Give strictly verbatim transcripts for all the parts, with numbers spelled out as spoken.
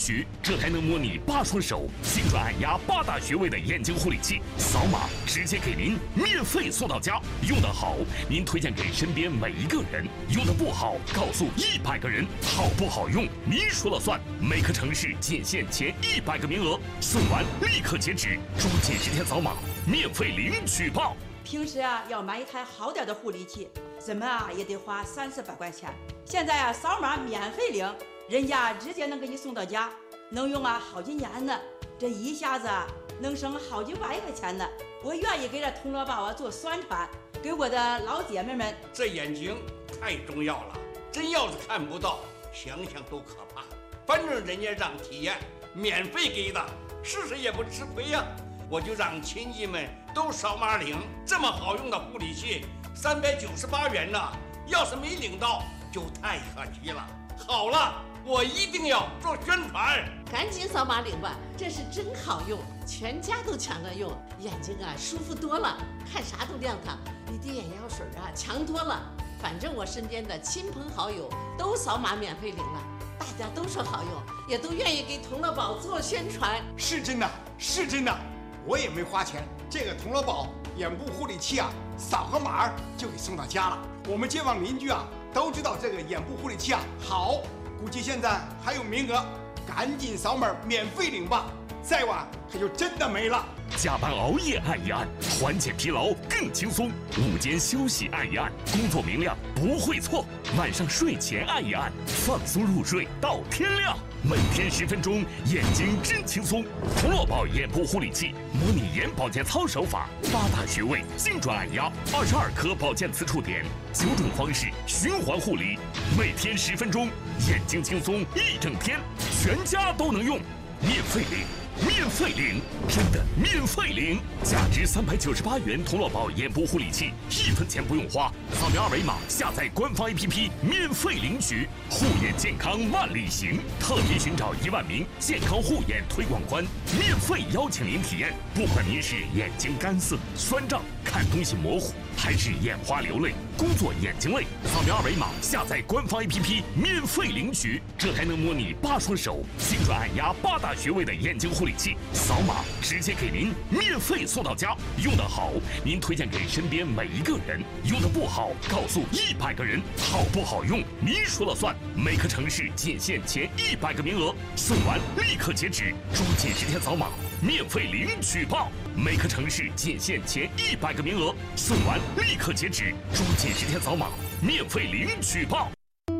局，这台能模拟八双手、精准按压八大穴位的眼睛护理器，扫码直接给您免费送到家。用得好，您推荐给身边每一个人；用得不好，告诉一百个人。好不好用，您说了算。每个城市仅限前一百个名额，送完立刻截止，抓紧时间扫码，免费领取吧。 平时啊，要买一台好点的护理器，怎么啊也得花三四百块钱。现在啊，扫码免费领，人家直接能给你送到家，能用啊好几年呢。这一下子啊，能省好几万块钱呢。我愿意给这铜锣宝啊做宣传，给我的老姐妹们。 这眼睛太重要了，真要是看不到，想想都可怕。反正人家让体验，免费给的，试试也不吃亏呀。我就让亲戚们都扫码领，这么好用的护理器，三百九十八元呢。要是没领到，就太可惜了。好了，我一定要做宣传， 赶紧扫码领吧，这是真好用，全家都抢着用，眼睛啊舒服多了，看啥都亮堂，比滴眼药水啊强多了。反正我身边的亲朋好友都扫码免费领了，大家都说好用，也都愿意给铜锣宝做宣传。 是真的，是真的。我也没花钱，这个铜锣宝眼部护理器啊，扫个码就给送到家了。我们街坊邻居啊都知道这个眼部护理器啊好，估计现在还有名额，赶紧扫码免费领吧，再晚可就真的没了。 加班熬夜按一按，缓解疲劳更轻松；午间休息按一按，工作明亮不会错；晚上睡前按一按，放松入睡到天亮。每天十分钟，眼睛真轻松。铜锣宝眼部护理器，模拟眼保健操手法，八大穴位精准按压，二十二颗保健磁触点，九种方式循环护理，每天十分钟，眼睛轻松一整天，全家都能用，免费领。免费领，真的免费领！价值三百九十八元铜锣宝眼部护理器，一分钱不用花，扫描二维码下载官方 A P P， 免费领取。护眼健康万里行，特别寻找一万名健康护眼推广官，免费邀请您体验。不管您是眼睛干涩、酸胀、看东西模糊，还是眼花流泪、工作眼睛累，扫描二维码下载官方 A P P， 免费领取。这台能模拟八双手、精准按压八大穴位的眼睛护理器，扫码直接给您免费送到家。用得好，您推荐给身边每一个人；用得不好，告诉一百个人。好不好用，您说了算。每个城市仅限前一百个名额，送完立刻截止，抓紧时间扫码，免费领取吧。每个城市仅限前一百个名额，送完立刻截止，抓紧时间扫码，免费领取吧。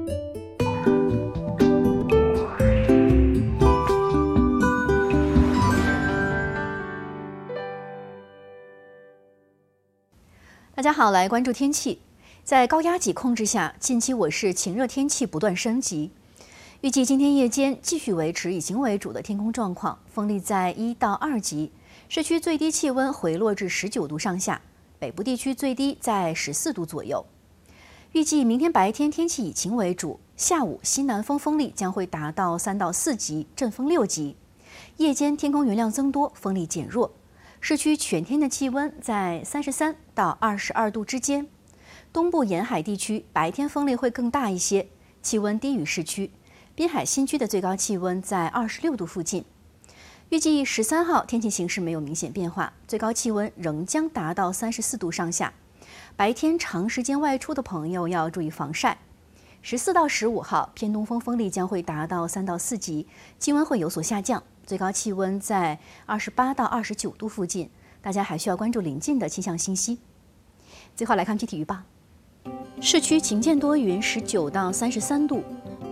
大家好，来关注天气。在高压脊控制下，近期我市晴热天气不断升级。预计今天夜间继续维持以晴为主的天空状况，风力在一到二级，市区最低气温回落至十九度上下，北部地区最低在十四度左右。预计明天白天天气以晴为主，下午西南风风力将会达到三到四级，阵风六级。夜间天空云量增多，风力减弱。市区全天的气温在三十三到二十二度之间，东部沿海地区白天风力会更大一些，气温低于市区。滨海新区的最高气温在二十六度附近。预计十三号天气形势没有明显变化，最高气温仍将达到三十四度上下。白天长时间外出的朋友要注意防晒。十四到十五号偏东风风力将会达到三到四级，气温会有所下降。最高气温在二十八到二十九度附近，大家还需要关注临近的气象信息。最后来看具体预报：市区晴间多云，十九到三十三度；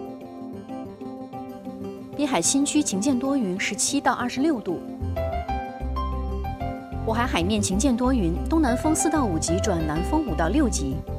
滨海新区晴间多云，十七到二十六度；渤海海面晴间多云，东南风四到五级转南风五到六级；